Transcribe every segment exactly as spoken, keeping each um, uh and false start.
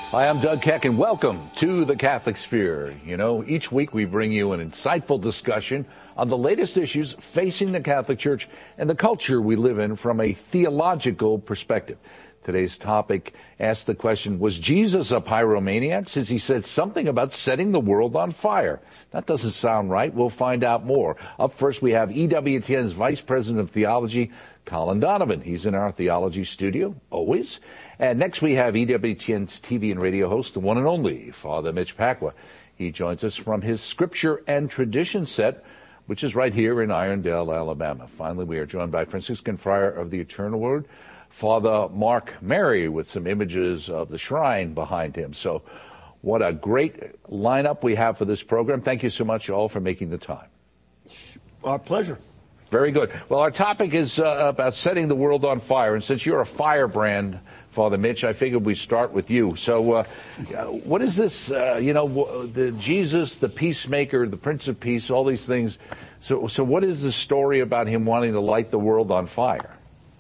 Hi, I'm Doug Keck, and welcome to the Catholic Sphere. You know, each week we bring you an insightful discussion on the latest issues facing the Catholic Church and the culture we live in from a theological perspective. Today's topic asks the question, was Jesus a pyromaniac since he said something about setting the world on fire? That doesn't sound right. We'll find out more. Up first, we have E W T N's Vice President of Theology, Colin Donovan. He's in our theology studio, always. And next we have E W T N's T V and radio host, the one and only Father Mitch Pacwa. He joins us from his Scripture and Tradition set, which is right here in Irondale, Alabama. Finally, we are joined by Franciscan Friar of the Eternal Word, Father Mark Mary, with some images of the shrine behind him. So what a great lineup we have for this program. Thank you so much all for making the time. Our pleasure. Very good. Well, our topic is uh, about setting the world on fire. And since you're a firebrand, Father Mitch, I figured we'd start with you. So uh, what is this, uh, you know, the Jesus, the peacemaker, the Prince of Peace, all these things. So, so what is the story about him wanting to light the world on fire?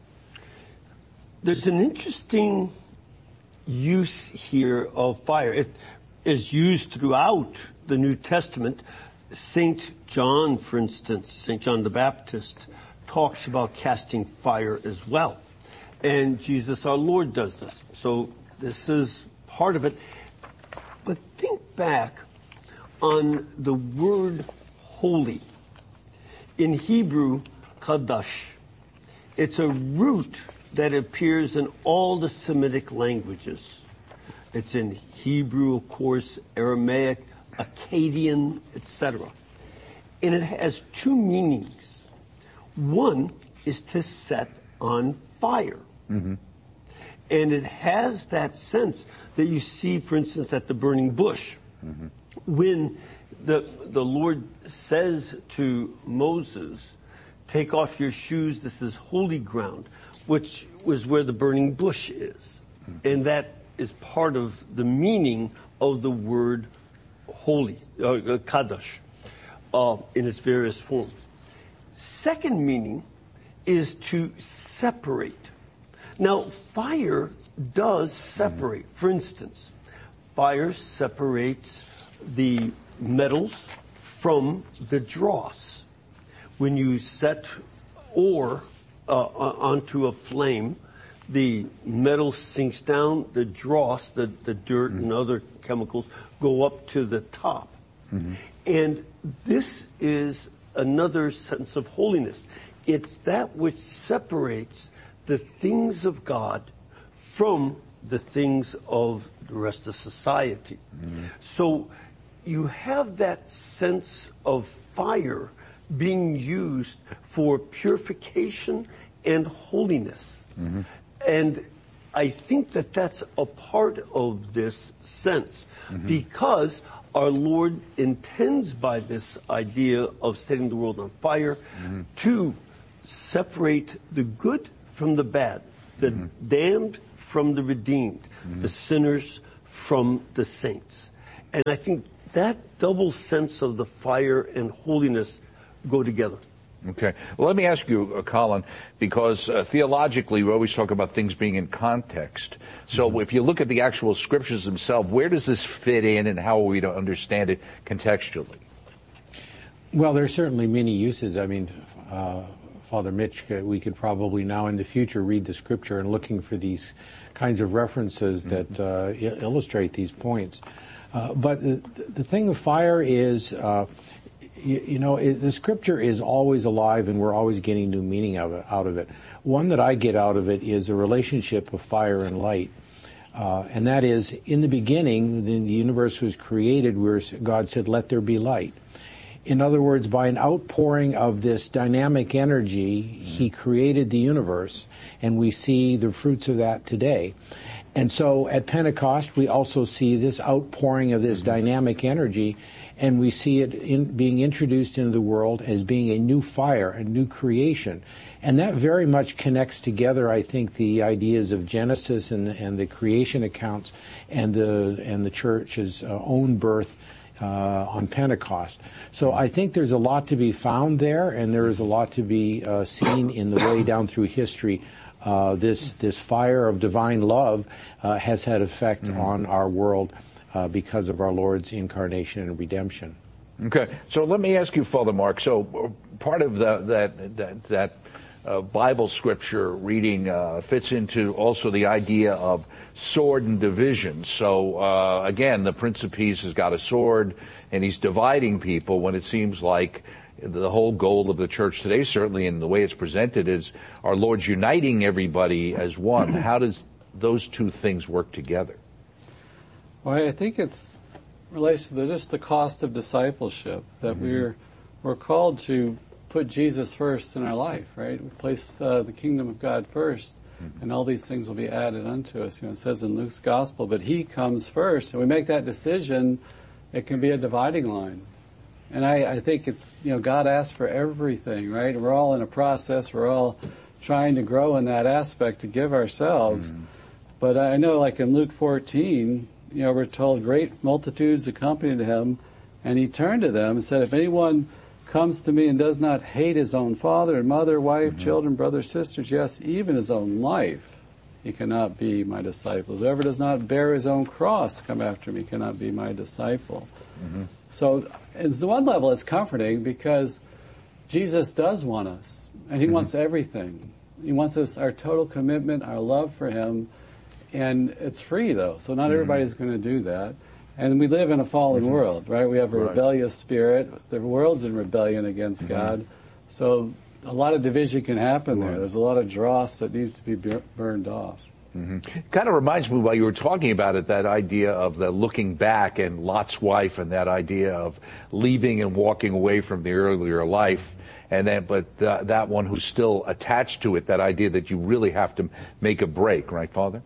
There's an interesting use here of fire. It is used throughout the New Testament. Saint John, for instance, Saint John the Baptist, talks about casting fire as well. And Jesus our Lord does this. So this is part of it. But think back on the word holy. In Hebrew, Kadash. It's a root that appears in all the Semitic languages. It's in Hebrew, of course, Aramaic, Akkadian, et cetera. And it has two meanings. One is to set on fire. Mm-hmm. And it has that sense that you see, for instance, at the burning bush. Mm-hmm. When the, the Lord says to Moses, take off your shoes, this is holy ground, which was where the burning bush is. Mm-hmm. And that is part of the meaning of the word holy, uh, Kadosh, uh, in its various forms. Second meaning is to separate. Now, fire does separate. Mm-hmm. For instance, fire separates the metals from the dross. When you set ore uh, onto a flame, the metal sinks down, the dross, the, the dirt mm-hmm. and other chemicals go up to the top. Mm-hmm. And this is another sense of holiness. It's that which separates the things of God from the things of the rest of society. Mm-hmm. So you have that sense of fire being used for purification and holiness. Mm-hmm. And I think that that's a part of this sense, mm-hmm. because our Lord intends by this idea of setting the world on fire mm-hmm. to separate the good from the bad, the mm-hmm. damned from the redeemed, mm-hmm. the sinners from the saints. And I think that double sense of the fire and holiness go together. Okay. Well, let me ask you, uh, Colin, because uh, theologically we always talk about things being in context. So mm-hmm. if you look at the actual scriptures themselves, where does this fit in and how are we to understand it contextually? Well, there's certainly many uses. I mean, uh, Father Mitch, uh, we could probably now in the future read the scripture and looking for these kinds of references mm-hmm. that uh, I- illustrate these points. Uh, but the, the thing of fire is... Uh, You, you know, it, the scripture is always alive and we're always getting new meaning of it, out of it. One that I get out of it is a relationship of fire and light. Uh, and that is, in the beginning, when the universe was created, where God said, let there be light. In other words, by an outpouring of this dynamic energy, he created the universe, and we see the fruits of that today. And so at Pentecost, we also see this outpouring of this dynamic energy, and we see it in, being introduced into the world as being a new fire, a new creation. And that very much connects together, I think, the ideas of Genesis and, and the creation accounts and the, and the church's uh, own birth uh, on Pentecost. So I think there's a lot to be found there, and there is a lot to be uh, seen in the way down through history uh, this this fire of divine love uh, has had effect mm-hmm. on our world uh, because of our Lord's incarnation and redemption. Okay, so let me ask you, Father Mark. So part of the, that that that uh, Bible scripture reading uh, fits into also the idea of sword and division. So uh, again, the Prince of Peace has got a sword, and he's dividing people when it seems like the whole goal of the church today, certainly in the way it's presented, is our Lord's uniting everybody as one. How does those two things work together? Well, I think it's relates to the, just the cost of discipleship, that mm-hmm. we're we're called to put Jesus first in our life, right? We place uh, the kingdom of God first, mm-hmm. and all these things will be added unto us. You know, it says in Luke's gospel, but he comes first, and we make that decision, it can be a dividing line. And I, I think it's, you know, God asks for everything, right? We're all in a process. We're all trying to grow in that aspect to give ourselves. Mm-hmm. But I know, like in Luke fourteen, you know, we're told great multitudes accompanied him, and he turned to them and said, if anyone comes to me and does not hate his own father and mother, wife, mm-hmm. children, brothers, sisters, yes, even his own life, he cannot be my disciple. Whoever does not bear his own cross, come after me, cannot be my disciple. Mm-hmm. So, at one level, it's comforting because Jesus does want us, and he mm-hmm. wants everything. He wants us, our total commitment, our love for him, and it's free, though, so not mm-hmm. everybody's going to do that. And we live in a fallen mm-hmm. world, right? We have a right. rebellious spirit. The world's in rebellion against mm-hmm. God. So a lot of division can happen right. there. There's a lot of dross that needs to be burned off. Mm-hmm. Kind of reminds me, while you were talking about it, that idea of the looking back and Lot's wife, and that idea of leaving and walking away from the earlier life. And then, but uh, that one who's still attached to it, that idea that you really have to make a break, right, Father?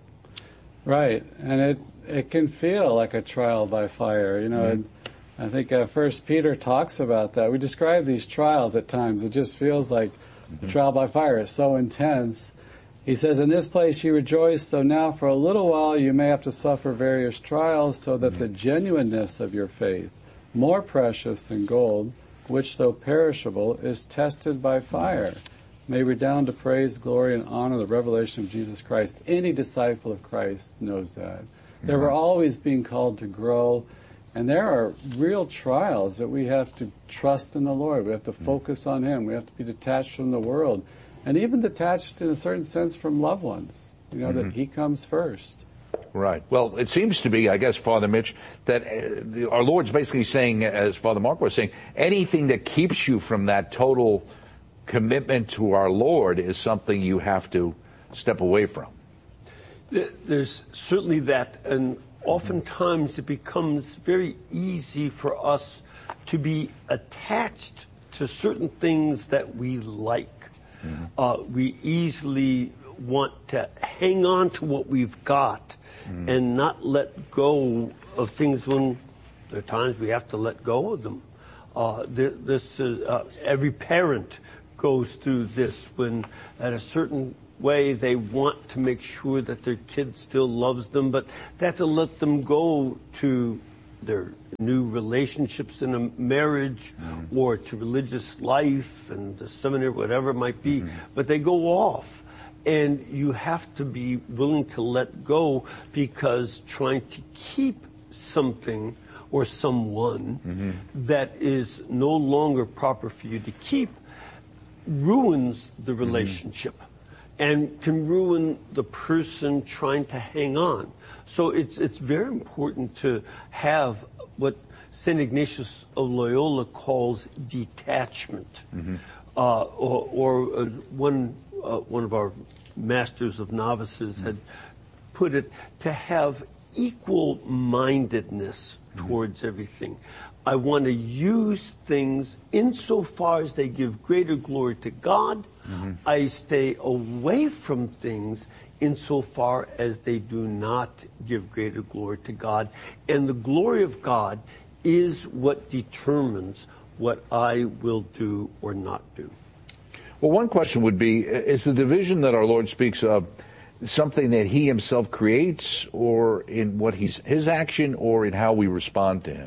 Right, and it it can feel like a trial by fire, you know. Mm-hmm. And I think uh, First Peter talks about that. We describe these trials at times. It just feels like mm-hmm. a trial by fire. It's so intense. He says, in this place you rejoice, though now for a little while you may have to suffer various trials, so that mm-hmm. the genuineness of your faith, more precious than gold, which though perishable is tested by fire, may redound to praise, glory, and honor the revelation of Jesus Christ. Any disciple of Christ knows that. That we're always being called to grow, and there are real trials that we have to trust in the Lord. We have to focus on him. We have to be detached from the world, and even detached in a certain sense from loved ones, you know, mm-hmm. that he comes first. Right. Well, it seems to be, I guess, Father Mitch, that uh, the, our Lord's basically saying, as Father Mark was saying, anything that keeps you from that total commitment to our Lord is something you have to step away from. There's certainly that, and oftentimes it becomes very easy for us to be attached to certain things that we like. Mm-hmm. Uh, we easily want to hang on to what we've got mm-hmm. and not let go of things when there are times we have to let go of them. Uh, this uh, uh, every parent goes through this when at a certain way they want to make sure that their kid still loves them, but they have to let them go to their new relationships in a marriage mm-hmm. or to religious life and the seminary, whatever it might be, mm-hmm. but they go off. And you have to be willing to let go, because trying to keep something or someone mm-hmm. that is no longer proper for you to keep ruins the relationship mm-hmm. and can ruin the person trying to hang on. So it's it's very important to have what Saint Ignatius of Loyola calls detachment, mm-hmm. uh, or, or uh, one uh, one of our masters of novices mm-hmm. had put it, to have equal mindedness mm-hmm. towards everything. I want to use things insofar as they give greater glory to God. Mm-hmm. I stay away from things insofar as they do not give greater glory to God. And the glory of God is what determines what I will do or not do. Well, one question would be, is the division that our Lord speaks of something that he himself creates, or in what he's his action, or in how we respond to him?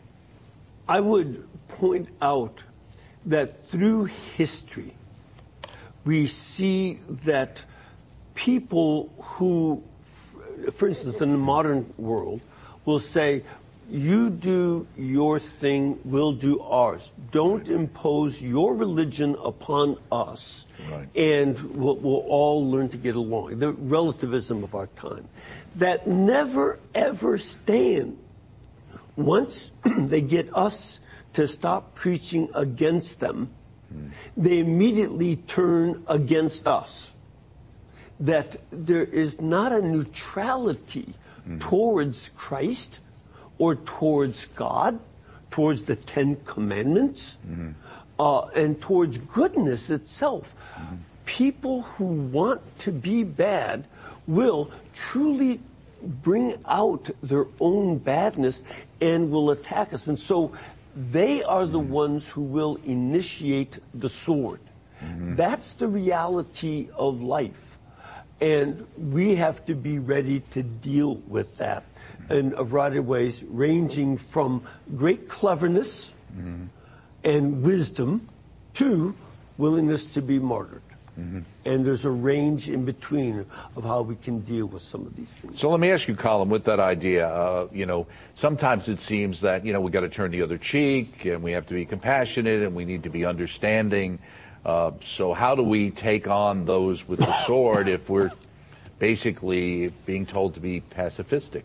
I would point out that through history, we see that people who, for instance, in the modern world, will say, you do your thing, we'll do ours. Don't impose your religion upon us, right. and we'll, we'll all learn to get along. The relativism of our time. That never, ever stand. Once they get us to stop preaching against them, mm. they immediately turn against us. That there is not a neutrality mm. towards Christ, or towards God, towards the Ten Commandments, mm-hmm. uh, and towards goodness itself. Mm-hmm. People who want to be bad will truly bring out their own badness and will attack us. And so they are the mm-hmm. ones who will initiate the sword. Mm-hmm. That's the reality of life. And we have to be ready to deal with that in a variety of ways, ranging from great cleverness mm-hmm. and wisdom to willingness to be martyred. Mm-hmm. And there's a range in between of how we can deal with some of these things. So let me ask you, Colin, with that idea, uh, you know, sometimes it seems that, you know, we got to turn the other cheek and we have to be compassionate and we need to be understanding. Uh, so how do we take on those with the sword if we're basically being told to be pacifistic?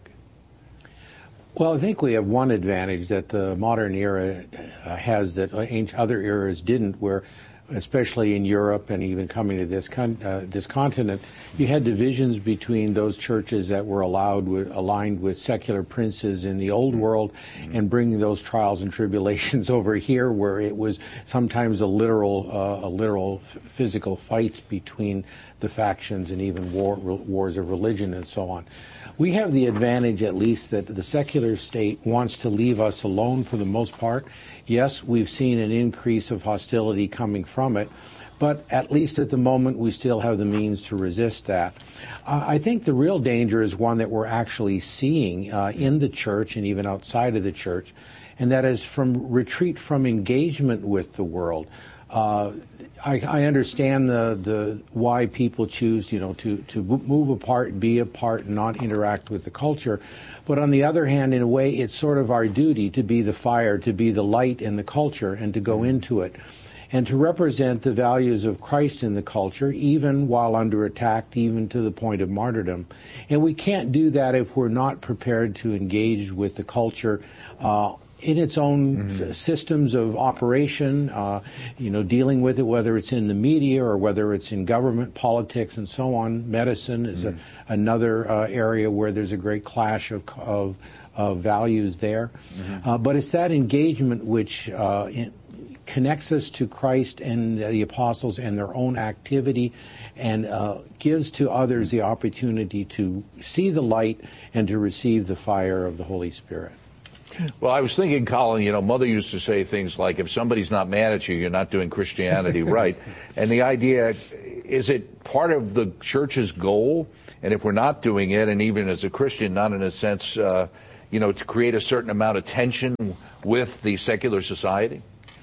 Well, I think we have one advantage that the modern era uh, has that ancient other eras didn't, where, especially in Europe and even coming to this con- uh, this continent, you had divisions between those churches that were allowed with, aligned with secular princes in the old world, mm-hmm. and bringing those trials and tribulations over here, where it was sometimes a literal uh, a literal f- physical fights between the factions and even war, re- wars of religion and so on. We have the advantage, at least, that the secular state wants to leave us alone for the most part. Yes, we've seen an increase of hostility coming from it, but at least at the moment we still have the means to resist that. Uh, I think the real danger is one that we're actually seeing uh, in the church and even outside of the church, and that is from retreat from engagement with the world. Uh, I, I understand the, the why people choose, you know, to, to move apart, be apart, and not interact with the culture. But on the other hand, in a way, it's sort of our duty to be the fire, to be the light in the culture, and to go into it, and to represent the values of Christ in the culture, even while under attack, even to the point of martyrdom. And we can't do that if we're not prepared to engage with the culture uh, in its own mm-hmm. systems of operation, uh, you know, dealing with it, whether it's in the media or whether it's in government, politics, and so on. Medicine is mm-hmm. a, another uh, area where there's a great clash of, of, of values there. Mm-hmm. Uh, but it's that engagement which uh, in, connects us to Christ and the apostles and their own activity, and uh, gives to others the opportunity to see the light and to receive the fire of the Holy Spirit. Well, I was thinking, Colin, you know, Mother used to say things like, if somebody's not mad at you, you're not doing Christianity right. And the idea, is it part of the church's goal? And if we're not doing it, and even as a Christian, not in a sense, uh, you know, to create a certain amount of tension with the secular society?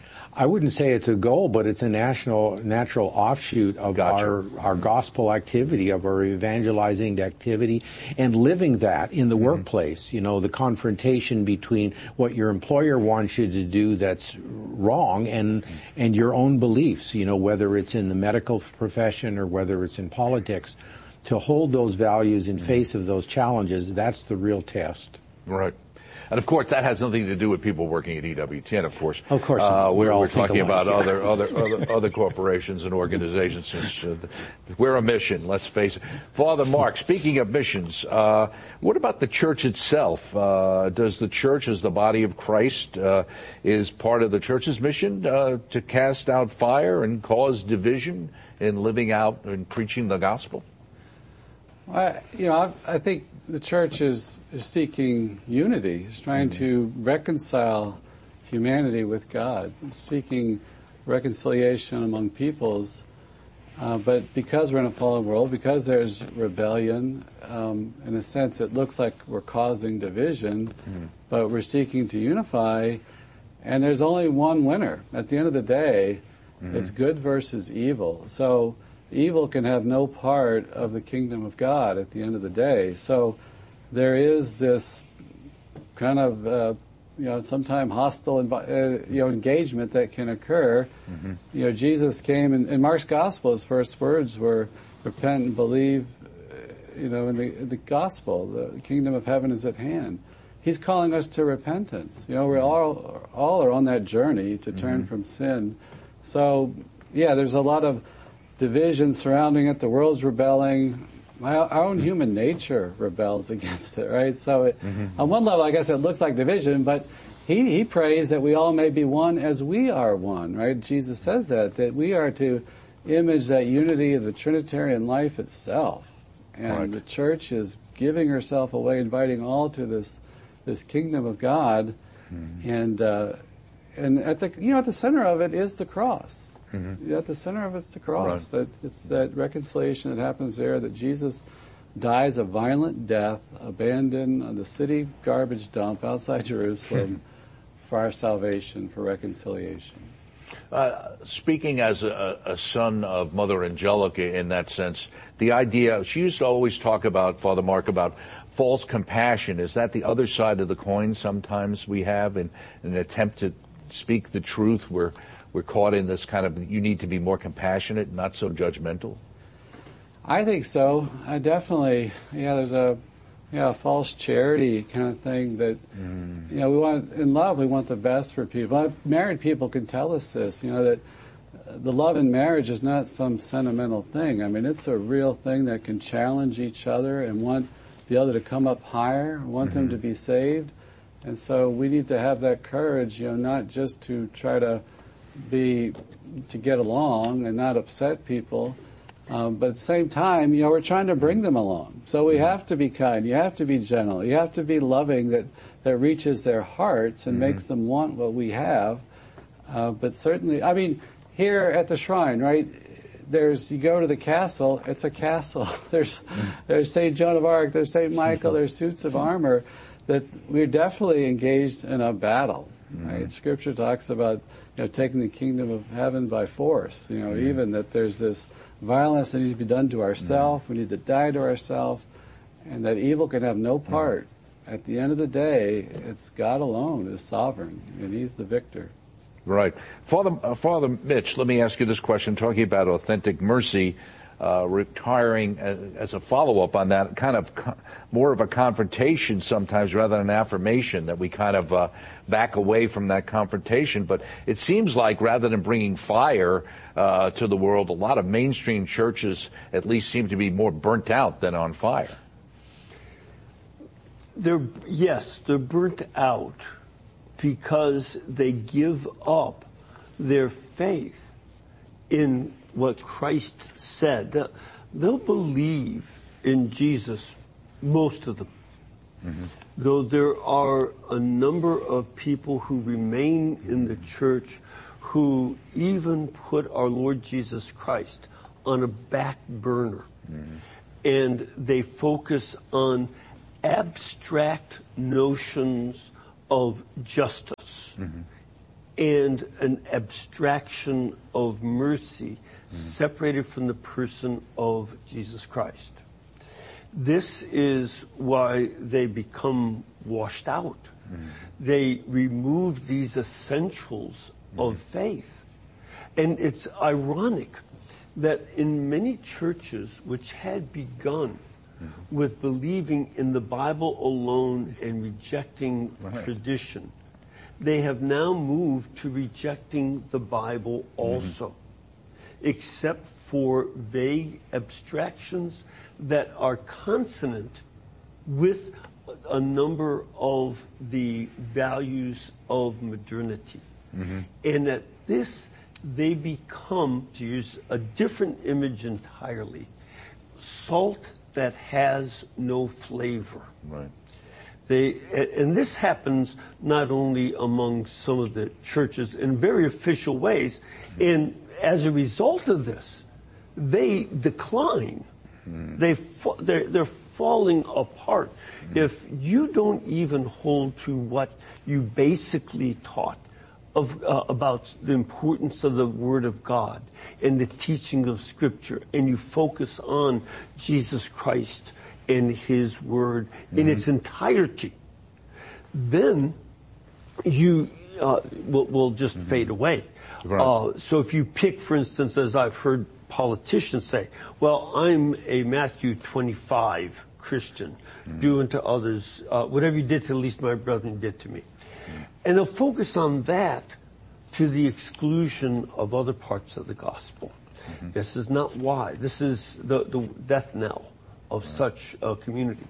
I wouldn't say it's a goal, but it's a national, natural offshoot of gotcha. our, our gospel activity, of our evangelizing activity, and living that in the mm-hmm. workplace. You know, the confrontation between what your employer wants you to do that's wrong and, mm-hmm. and your own beliefs, you know, whether it's in the medical profession or whether it's in politics. To hold those values in mm-hmm. face of those challenges, that's the real test. Right. And of course, that has nothing to do with people working at E W T N, of course. Of course. Uh, we're, we're, we're talking about yeah. other, other, other, other corporations and organizations. Since, uh, we're a mission, let's face it. Father Mark, speaking of missions, uh, what about the church itself? Uh, does the church, as the body of Christ, uh, is part of the church's mission uh, to cast out fire and cause division in living out and preaching the gospel? I, you know, I, I think the church is, is seeking unity, is trying mm-hmm. to reconcile humanity with God, seeking reconciliation among peoples. Uh, but because we're in a fallen world, because there's rebellion, um, in a sense it looks like we're causing division, mm-hmm. but we're seeking to unify, and there's only one winner. At the end of the day, mm-hmm. it's good versus evil. So evil can have no part of the kingdom of God at the end of the day. So there is this kind of, uh, you know, sometimes hostile, uh, you know, engagement that can occur. Mm-hmm. You know, Jesus came, in, in Mark's gospel, his first words were, repent and believe, you know, in the, the gospel. The kingdom of heaven is at hand. He's calling us to repentance. You know, we all all are on that journey to turn mm-hmm. from sin. So, yeah, there's a lot of division surrounding it. The world's rebelling. My, our own human nature rebels against it, right? So, it, mm-hmm. on one level, I guess it looks like division, but he, he prays that we all may be one as we are one, right? Jesus says that, that we are to image that unity of the Trinitarian life itself. And right. the church is giving herself away, inviting all to this this kingdom of God, mm-hmm. and uh, and at the you know at the center of it is the cross. Mm-hmm. At the center of it's the cross. Right. That it's that reconciliation that happens there. That Jesus dies a violent death, abandoned on the city garbage dump outside Jerusalem for our salvation, for reconciliation. Uh, speaking as a, a son of Mother Angelica in that sense, the idea, she used to always talk about, Father Mark, about false compassion. Is that the other side of the coin sometimes we have in, in an attempt to speak the truth? We're, we're caught in this kind of, you need to be more compassionate, not so judgmental? I think so. I definitely, yeah, there's a, yeah, a false charity kind of thing that, mm. you know, we want, in love, we want the best for people. Married people can tell us this, you know, that the love in marriage is not some sentimental thing. I mean, it's a real thing that can challenge each other and want the other to come up higher, want mm-hmm. them to be saved. And so we need to have that courage, you know, not just to try to be, to get along and not upset people, um, but at the same time, you know, we're trying to bring them along. So we mm-hmm. have to be kind, you have to be gentle, you have to be loving that, that reaches their hearts and mm-hmm. makes them want what we have. Uh, but certainly, I mean, here at the shrine, right, there's, you go to the castle, it's a castle. There's, mm-hmm. there's Saint Joan of Arc, there's Saint Michael, there's suits of armor, that we're definitely engaged in a battle, mm-hmm. right? Scripture talks about, you know, taking the kingdom of heaven by force, you know, mm-hmm. even that there's this violence that needs to be done to ourselves, mm-hmm. we need to die to ourselves, and that evil can have no part. Mm-hmm. At the end of the day, it's God alone is sovereign, and He's the victor. Right. Father, uh, Father Mitch, let me ask you this question, talking about authentic mercy, uh, retiring as, as a follow-up on that, kind of co- more of a confrontation sometimes rather than an affirmation, that we kind of uh, back away from that confrontation. But it seems like rather than bringing fire uh, to the world, a lot of mainstream churches at least seem to be more burnt out than on fire. They're, yes, they're burnt out because they give up their faith in what Christ said. They'll, they'll believe in Jesus, most of them. Mm-hmm. Though there are a number of people who remain in the church who even put our Lord Jesus Christ on a back burner. Mm-hmm. And they focus on abstract notions of justice mm-hmm. and an abstraction of mercy mm-hmm. separated from the person of Jesus Christ. This is why they become washed out. Mm-hmm. They remove these essentials mm-hmm. of faith. And it's ironic that in many churches which had begun Mm-hmm. with believing in the Bible alone and rejecting right. tradition, they have now moved to rejecting the Bible also, mm-hmm. except for vague abstractions that are consonant with a number of the values of modernity. Mm-hmm. And at this, they become, to use a different image entirely, salt that has no flavor. Right. They, and this happens not only among some of the churches in very official ways, and as a result of this, they decline. Mm. They fa- they're, they're falling apart. Mm. If you don't even hold to what you basically taught of uh, about the importance of the Word of God and the teaching of Scripture, and you focus on Jesus Christ and His Word mm-hmm. in its entirety, then you uh, will, will just mm-hmm. fade away. Right. Uh, so if you pick, for instance, as I've heard politicians say, well, I'm a Matthew twenty-five Christian, mm-hmm. do unto others uh, whatever you did to the least my brethren did to me. And they'll focus on that to the exclusion of other parts of the gospel. Mm-hmm. This is not why. This is the, the death knell of right. such a community.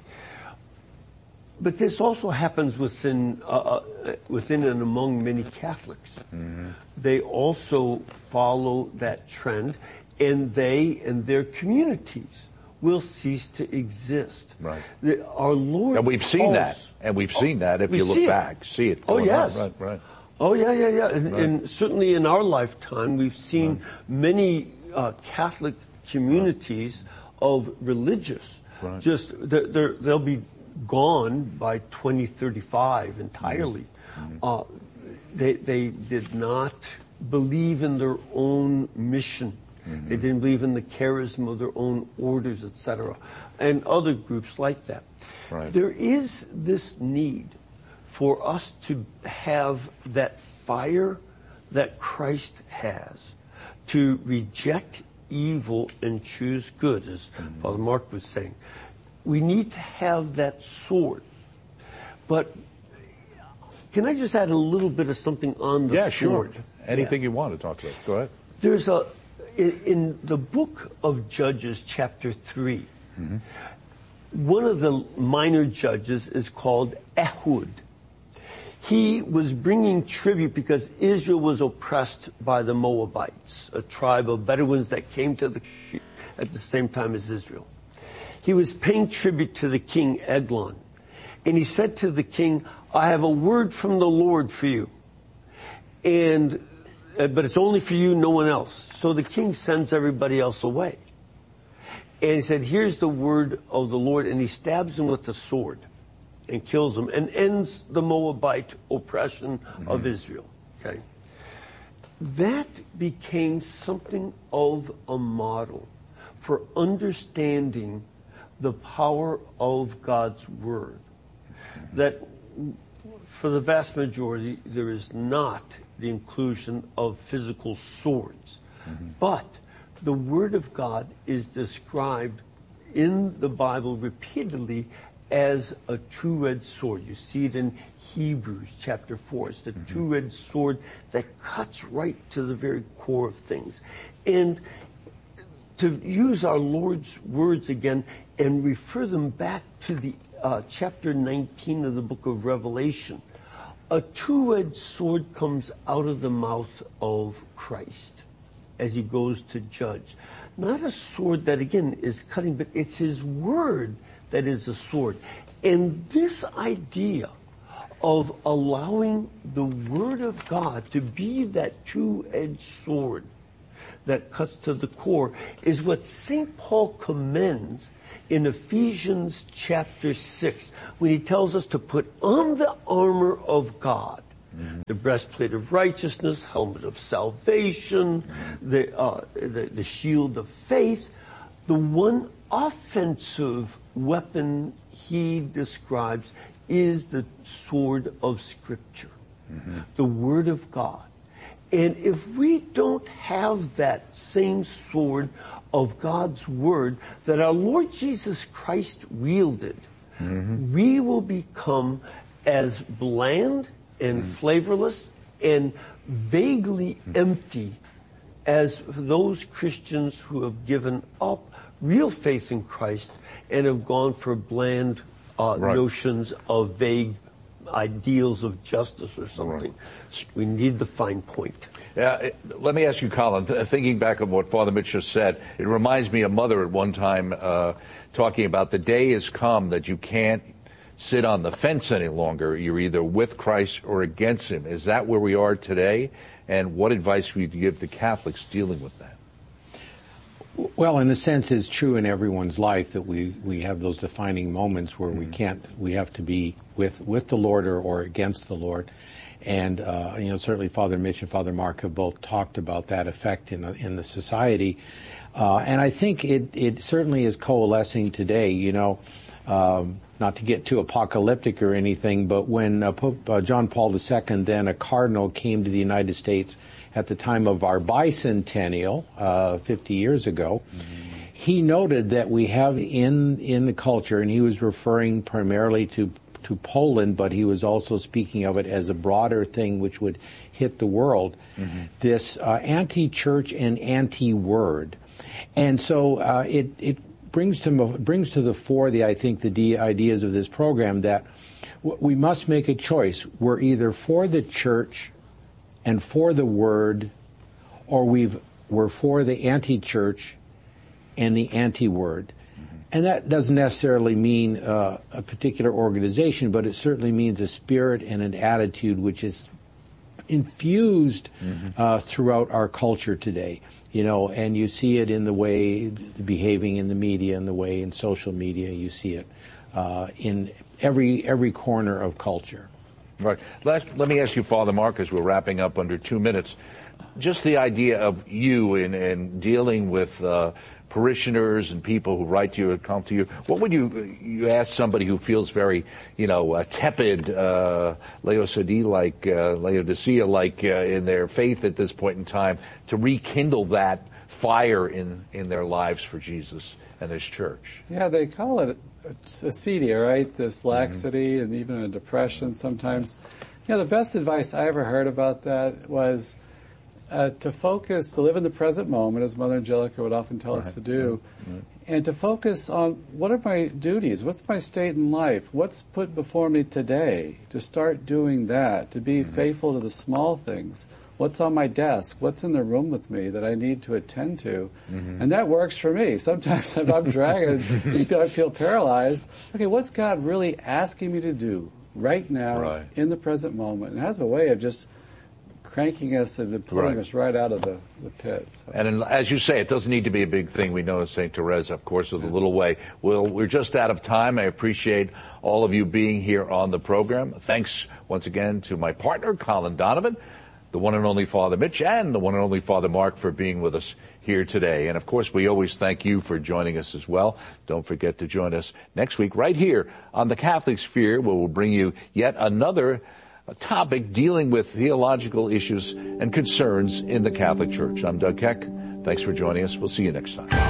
But this also happens within uh, within and among many Catholics. Mm-hmm. They also follow that trend, and they and their communities will cease to exist. Right. The, our Lord and we've seen calls, that. And we've seen that if you look it. back. See it. Oh, yes. On. Right, right. Oh, yeah, yeah, yeah. And, right. and certainly in our lifetime, we've seen right. many uh, Catholic communities right. of religious. Right. Just, they're, they're, they'll be gone by twenty thirty-five entirely. Mm-hmm. Uh, they, they did not believe in their own mission. Mm-hmm. They didn't believe in the charism of their own orders, et cetera, and other groups like that. Right. There is this need for us to have that fire that Christ has, to reject evil and choose good, as mm-hmm. Father Mark was saying. We need to have that sword. But can I just add a little bit of something on the yeah, sword? Sure. Anything yeah. you want to talk about. Go ahead. There's a In, in the book of Judges, chapter three, mm-hmm. one of the minor judges is called Ehud. He was bringing tribute because Israel was oppressed by the Moabites, a tribe of Bedouins that came to the at the same time as Israel. He was paying tribute to the king Eglon, and he said to the king, "I have a word from the Lord for you, and but it's only for you, no one else." So the king sends everybody else away. And he said, "Here's the word of the Lord," and he stabs him with the sword and kills him and ends the Moabite oppression mm-hmm. of Israel. Okay. That became something of a model for understanding the power of God's word. Mm-hmm. That for the vast majority, there is not the inclusion of physical swords. Mm-hmm. But the Word of God is described in the Bible repeatedly as a two-edged sword. You see it in Hebrews chapter four. It's the mm-hmm. two-edged sword that cuts right to the very core of things. And to use our Lord's words again and refer them back to the uh, chapter nineteen of the book of Revelation, a two-edged sword comes out of the mouth of Christ as he goes to judge. Not a sword that, again, is cutting, but it's his word that is a sword. And this idea of allowing the word of God to be that two-edged sword that cuts to the core is what Saint Paul commends in Ephesians chapter six, when he tells us to put on the armor of God, mm-hmm. the breastplate of righteousness, helmet of salvation, mm-hmm. the, uh, the the shield of faith. The one offensive weapon he describes is the sword of Scripture, mm-hmm. the Word of God. And if we don't have that same sword of God's Word that our Lord Jesus Christ wielded, mm-hmm. we will become as bland and mm-hmm. flavorless and vaguely mm-hmm. empty as those Christians who have given up real faith in Christ and have gone for bland uh, right. notions of vague ideals of justice or something. Right. We need the fine point. Yeah, let me ask you, Colin, th- thinking back of what Father Mitch just said, it reminds me of Mother at one time uh, talking about the day has come that you can't sit on the fence any longer. You're either with Christ or against him. Is that where we are today? And what advice would you give to Catholics dealing with that? Well, in a sense, it's true in everyone's life that we, we have those defining moments where mm-hmm. we can't, we have to be with, with the Lord or, or against the Lord. And, uh, you know, certainly Father Mitch and Father Mark have both talked about that effect in, in the society. Uh, and I think it, it certainly is coalescing today, you know, um, not to get too apocalyptic or anything, but when uh, Pope uh, John Paul the Second, then a cardinal, came to the United States at the time of our bicentennial, uh, fifty years ago, mm-hmm. he noted that we have in, in the culture, and he was referring primarily to, to Poland, but he was also speaking of it as a broader thing which would hit the world, mm-hmm. this uh, anti-church and anti-word. And so uh, it, it brings to brings to the fore the I think the de- ideas of this program that w- we must make a choice. We're either for the church and for the word, or we've we're for the anti-church and the anti-word. Mm-hmm. And that doesn't necessarily mean uh, a particular organization, but it certainly means a spirit and an attitude which is infused mm-hmm. uh, throughout our culture today. You know, and you see it in the way behaving in the media, in the way in social media. You see it uh, in every every corner of culture. Right. Let, let me ask you, Father Mark, as we're wrapping up under two minutes, just the idea of you in, in dealing with uh, parishioners and people who write to you and come to you. What would you you ask somebody who feels very, you know, uh, tepid, uh, Laodicea-like, uh, Laodicea-like uh, in their faith at this point in time, to rekindle that fire in, in their lives for Jesus and His church? Yeah, they call it acedia, right? This laxity mm-hmm. and even a depression sometimes. You know, the best advice I ever heard about that was Uh, to focus, to live in the present moment, as Mother Angelica would often tell right. us to do, right. and to focus on what are my duties, what's my state in life, what's put before me today, to start doing that, to be mm-hmm. faithful to the small things, what's on my desk, what's in the room with me that I need to attend to, mm-hmm. and that works for me. Sometimes if I'm dragging, you feel, I feel paralyzed, okay, what's God really asking me to do right now right. in the present moment? And it has a way of just cranking us and pulling right. us right out of the, the pit. So. And in, as you say, it doesn't need to be a big thing. We know Saint Teresa, of course, with yeah. a little way. Well, we're just out of time. I appreciate all of you being here on the program. Thanks once again to my partner, Colin Donovan, the one and only Father Mitch, and the one and only Father Mark for being with us here today. And of course, we always thank you for joining us as well. Don't forget to join us next week right here on the Catholic Sphere, where we'll bring you yet another a topic dealing with theological issues and concerns in the Catholic Church. I'm Doug Keck. Thanks for joining us. We'll see you next time.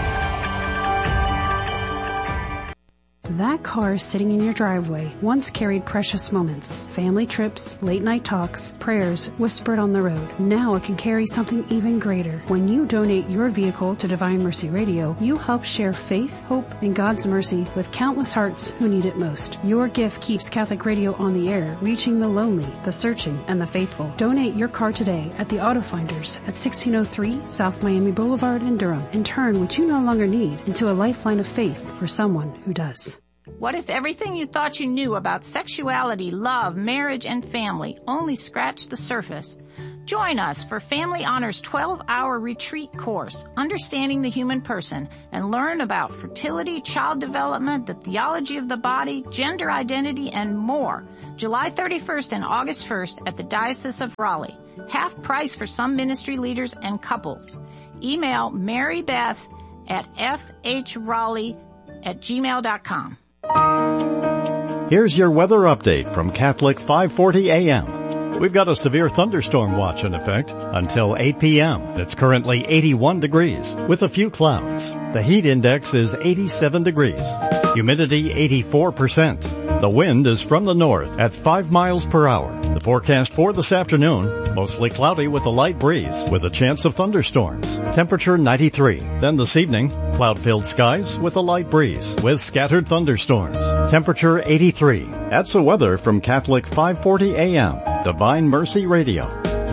That car sitting in your driveway once carried precious moments, family trips, late night talks, prayers whispered on the road. Now it can carry something even greater. When you donate your vehicle to Divine Mercy Radio, you help share faith, hope, and God's mercy with countless hearts who need it most. Your gift keeps Catholic Radio on the air, reaching the lonely, the searching, and the faithful. Donate your car today at the Auto Finders at sixteen oh three South Miami Boulevard in Durham, and turn what you no longer need into a lifeline of faith for someone who does. What if everything you thought you knew about sexuality, love, marriage, and family only scratched the surface? Join us for Family Honor's twelve-hour retreat course, Understanding the Human Person, and learn about fertility, child development, the theology of the body, gender identity, and more. July thirty-first and August first at the Diocese of Raleigh. Half price for some ministry leaders and couples. Email marybeth at fhraleigh at gmail dot com. Here's your weather update from Catholic five forty A M. We've got a severe thunderstorm watch in effect until eight P M It's currently eighty-one degrees with a few clouds. The heat index is eighty-seven degrees. Humidity eighty-four percent. The wind is from the north at five miles per hour. The forecast for this afternoon, mostly cloudy with a light breeze with a chance of thunderstorms. Temperature ninety-three. Then this evening, cloud-filled skies with a light breeze with scattered thunderstorms. Temperature eighty-three. That's the weather from Catholic five forty A M, Divine Mercy Radio.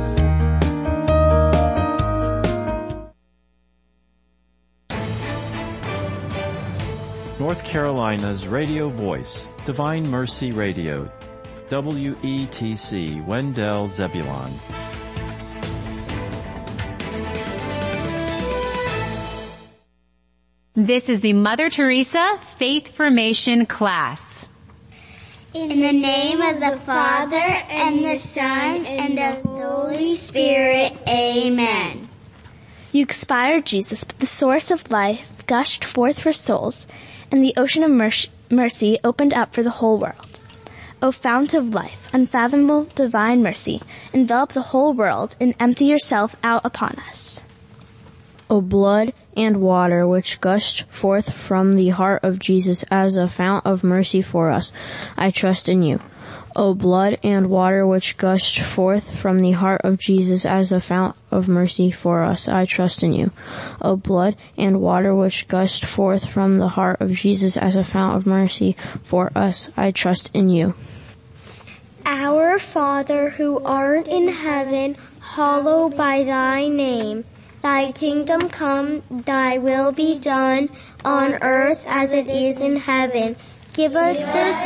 North Carolina's radio voice, Divine Mercy Radio, W E T C, Wendell Zebulon. This is the Mother Teresa Faith Formation class. In the name of the Father, and the Son, and of the Holy Spirit. Amen. You expired, Jesus, but the source of life gushed forth for souls, and the ocean of mercy mercy opened up for the whole world. O fount of life, unfathomable divine mercy, envelop the whole world and empty yourself out upon us. O blood and water which gushed forth from the heart of Jesus as a fount of mercy for us, I trust in you. O blood and water which gushed forth from the heart of Jesus as a fount of mercy for us, I trust in you. O blood and water which gushed forth from the heart of Jesus as a fount of mercy for us, I trust in you. Our Father who art in heaven, hallowed by thy name. Thy kingdom come, thy will be done, on earth as it is in heaven. Give us this